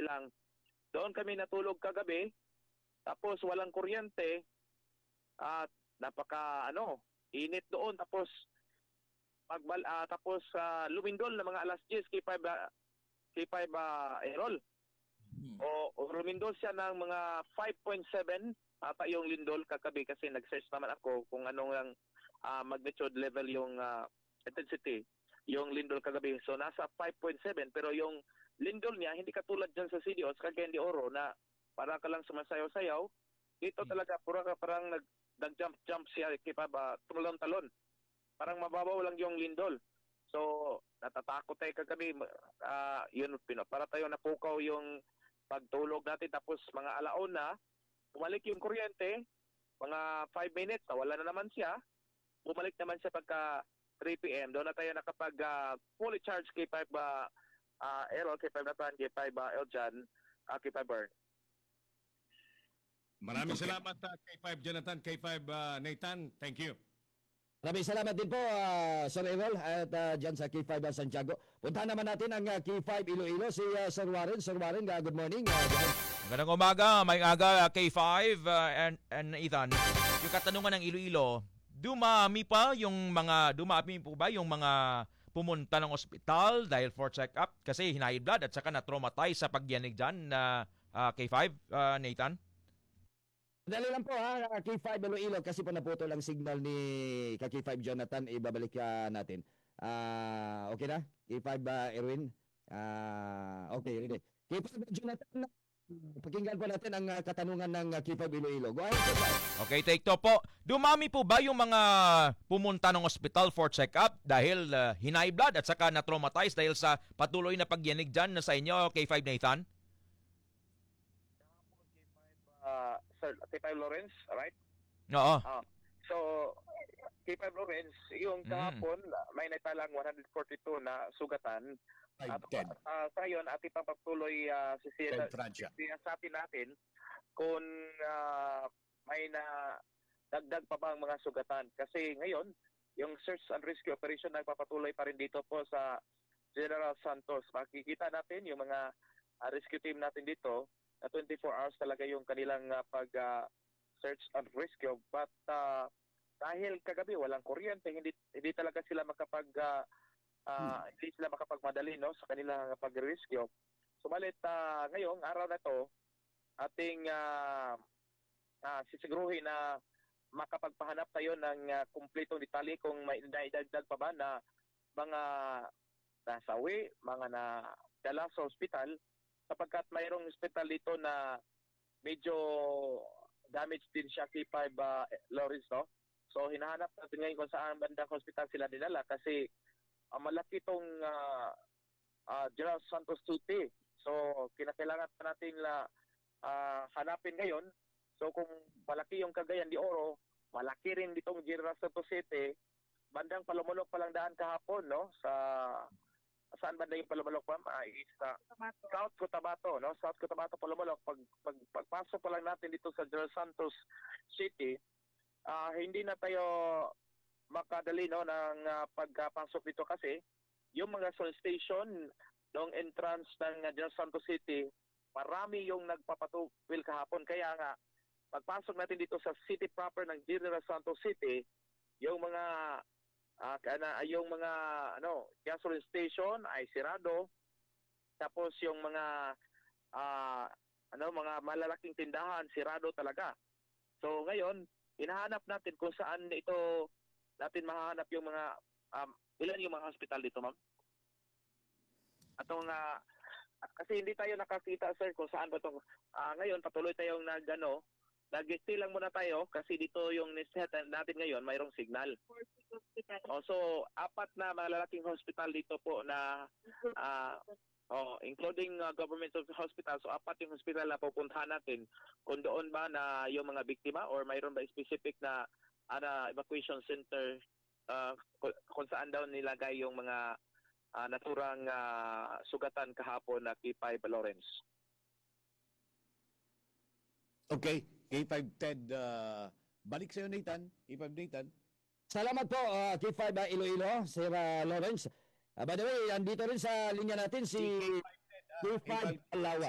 lang. Doon kami natulog kagabi, tapos walang kuryente at init doon tapos lumindol na mga alas 10 K5 Errol. O lumindol siya ng mga 5.7 ata yung lindol kagabi kasi nag-search naman ako kung anong lang magnitude level yung intensity yung lindol kagabi. So nasa 5.7 pero yung lindol niya hindi katulad dyan sa CDO sa Cagayan de Oro na para ka lang sumasayaw-sayaw. Dito talaga parang nag-jump siya tumalon-talon. Parang mababaw lang yung lindol. So natatakot tayo kagabi. Para tayo napukaw yung pagtulog natin tapos mga alauna bumalik yung kuryente, mga 5 minutes, wala na naman siya. Bumalik naman siya pagka 3 p.m. Doon na tayo nakapag fully charged K5 Errol, K5 Nathan, K5 Eljan, K5 Burn. Maraming salamat K5 Jonathan, K5 Nathan. Thank you. Maraming salamat din po, Sir Errol, at dyan sa K5 Santiago. Puntahan naman natin ang K5 Iloilo, si Sir Warren. Sir Warren, good morning. Magandang umaga, may aga K5 and Ethan. Yung katanungan ng Iloilo, dumami po ba yung mga pumunta ng ospital dahil for check-up kasi high blood at saka na-traumatize sa pagyanig dyan na K5, Nathan? Dali lang po K5 Iloilo kasi po naputo lang signal ni K5 Jonathan, ibabalik natin. Okay na? K5 Erwin? Okay, ready. K5 Jonathan, pakinggan po natin ang katanungan ng K5 Iloilo. Go ahead, K5. Okay, take two po. Dumami po ba yung mga pumunta ng ospital for check-up dahil high blood at saka na-traumatize dahil sa patuloy na pagyanig dyan sa inyo, K5 Nathan? Sir, K5 Lawrence, right? Oo. So, K5 Lawrence, yung kahapon, may natalang 142 na sugatan. At sa ngayon, ating papatuloy siyasatin natin kung may na dagdag pa bang mga sugatan. Kasi ngayon, yung search and rescue operation nagpapatuloy pa rin dito po sa General Santos. Makikita natin yung mga rescue team natin dito na 24 hours talaga yung kanilang search and rescue. But dahil kagabi walang kuryente, hindi talaga sila hindi sila makapagmadali sa kanilang pag-rescue. Sumalit ngayong araw na to, ating sisiguruhin na makapagpahanap tayo ng kumpletong detalye kung may naidagdag pa ba na mga nasawi, mga nadala sa ospital, sapagkat mayroong hospital dito na medyo damage din siya K5 Lawrence, no? So hinahanap natin ngayon kung saan bandang hospital sila dinala kasi malaki itong General Santos City. So kinakailangan pa natin hanapin ngayon. So kung malaki yung Cagayan de Oro, malaki rin ditong General Santos City. Bandang Palumulok pa lang daan kahapon, no? Saan banda yung Palumulok, ma'am? South Cotabato, no? South Cotabato, Palumulok. Pagpasok pa lang natin dito sa General Santos City, hindi na tayo makadali, no, ng pagpasok dito kasi yung mga sol station ng entrance ng General Santos City, marami yung nagpapatuwil kahapon. Kaya nga, pagpasok natin dito sa city proper ng General Santos City, yung mga gasoline station ay sirado. Tapos yung mga mga malalaking tindahan sirado talaga. So ngayon, hinahanap natin kung saan natin mahanap yung mga ilan yung mga hospital dito, ma'am? Kasi hindi tayo nakakita, sir, kung saan ba itong ngayon patuloy tayong nag-stay lang muna tayo kasi dito yung net natin ngayon mayroong signal. So 4 na malalaking hospital dito po na including government hospital. So 4 yung hospital na pupuntahan natin kung doon ba na yung mga biktima or mayroon ba specific na evacuation center kung saan daw nilagay yung mga naturang sugatan kahapon na K5 Lawrence. Okay, K5 Ted, balik sa'yo Nathan, K5 Nathan. Salamat po, K5 Iloilo, Sir Lawrence. By the way, andito rin sa linya natin si K5 Palawan.